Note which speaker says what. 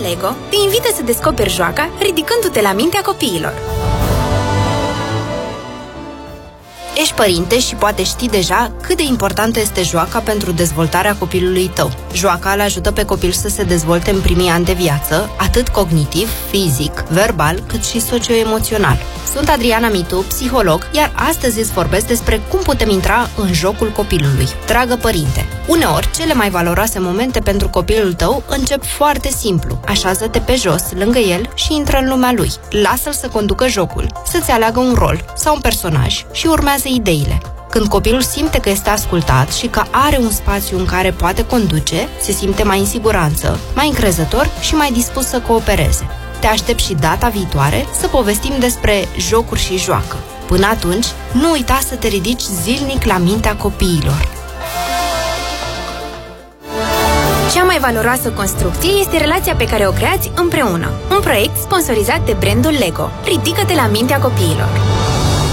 Speaker 1: Lego te invită să descoperi joaca ridicându-te la mintea copiilor. Ești părinte și poate știi deja cât de importantă este joaca pentru dezvoltarea copilului tău. Joaca îl ajută pe copil să se dezvolte în primii ani de viață, atât cognitiv, fizic, verbal, cât și socioemoțional. Sunt Adriana Mitu, psiholog, iar astăzi îți vorbesc despre cum putem intra în jocul copilului. Dragă părinte, uneori cele mai valoroase momente pentru copilul tău încep foarte simplu. Așează-te pe jos, lângă el și intră în lumea lui. Lasă-l să conducă jocul, să-ți aleagă un rol sau un personaj și urmează ideile. Când copilul simte că este ascultat și că are un spațiu în care poate conduce, se simte mai în siguranță, mai încrezător și mai dispus să coopereze. Te aștept și data viitoare să povestim despre jocuri și joacă. Până atunci, nu uita să te ridici zilnic la mintea copiilor. Cea mai valoroasă construcție este relația pe care o creați împreună. Un proiect sponsorizat de brandul Lego. Ridică-te la mintea copiilor.